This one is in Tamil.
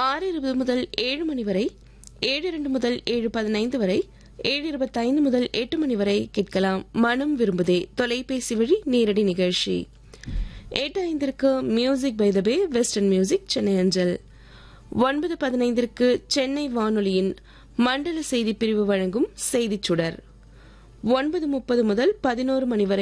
6:20 முதல் 7 மணி வரை, 7:02 முதல் 7:15 வரை, 7:25 முதல் 8 மணி வரை கேட்கலாம். மனம் விரும்புதே தொலைபேசி வழி நேரடி நிகழ்ச்சி. 8:05 music by the pay western music Chennai அஞ்சல். 9:15 சென்னை வானொலியின் மண்டல செய்தி பிரிவு வழங்கும் செய்திச் சுடர். 9:30 முதல் 11 மணி வரை